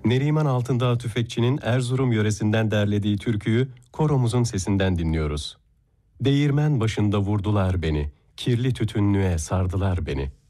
Neriman Altındağ Tüfekçi'nin Erzurum yöresinden derlediği türküyü koromuzun sesinden dinliyoruz. Değirmen başında vurdular beni, kirli tütünlüğe sardılar beni.